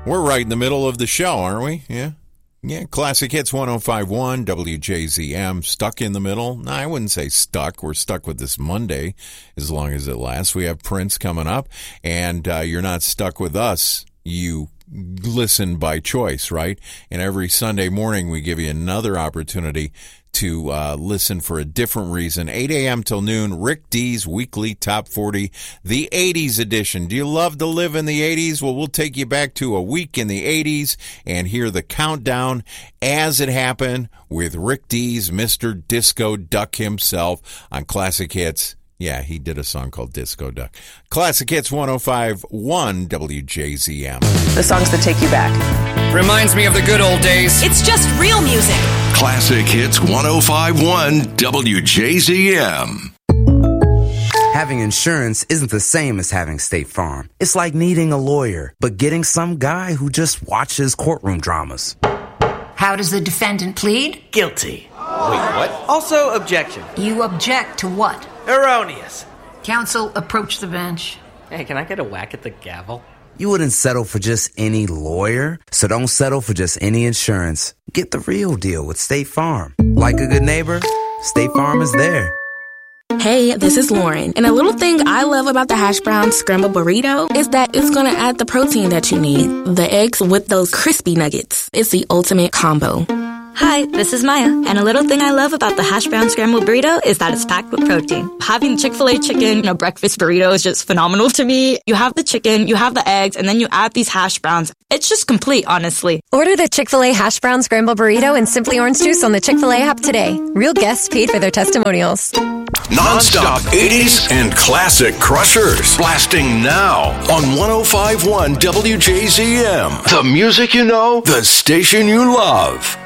We're right in the middle of the show, aren't we? Yeah. Yeah, Classic Hits 105.1, WJZM, stuck in the middle. No, I wouldn't say stuck. We're stuck with this Monday as long as it lasts. We have Prince coming up, and you're not stuck with us. You listen by choice, right? And every Sunday morning we give you another opportunity to listen for a different reason. 8 a.m. till noon, Rick D's Weekly Top 40, the 80s edition. Do you love to live in the 80s? Well, we'll take you back to a week in the 80s and hear the countdown as it happened with Rick D's Mr. Disco Duck himself on Classic Hits. Yeah, he did a song called Disco Duck. Classic Hits 105.1 WJZM. The songs that take you back. Reminds me of the good old days. It's just real music. Classic Hits 105.1 WJZM. Having insurance isn't the same as having State Farm. It's like needing a lawyer, but getting some guy who just watches courtroom dramas. How does the defendant plead? Guilty. Wait, what? Also, objection. You object to what? Erroneous. Counsel, approach the bench. Hey, can I get a whack at the gavel? You wouldn't settle for just any lawyer, so don't settle for just any insurance. Get the real deal with State Farm. Like a good neighbor, State Farm is there. Hey, this is Lauren, and a little thing I love about the hash brown scrambled burrito is that it's going to add the protein that you need. The eggs with those crispy nuggets. It's the ultimate combo. Hi, this is Maya, and a little thing I love about the hash brown scrambled burrito is that it's packed with protein. Having Chick-fil-A chicken in a breakfast burrito is just phenomenal to me. You have the chicken, you have the eggs, and then you add these hash browns. It's just complete, honestly. Order the Chick-fil-A hash brown scrambled burrito and Simply Orange Juice on the Chick-fil-A app today. Real guests paid for their testimonials. Non-stop 80s and classic crushers. Blasting now on 105.1 WJZM. The music you know, the station you love.